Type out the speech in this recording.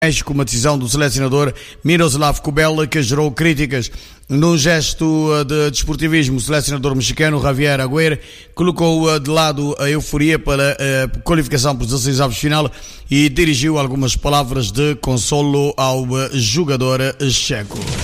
México, uma decisão do selecionador Miroslav Kubel que gerou críticas. Num gesto de desportivismo, o selecionador mexicano Javier Agüero colocou de lado a euforia para a qualificação para os 16avos de final e dirigiu algumas palavras de consolo ao jogador checo.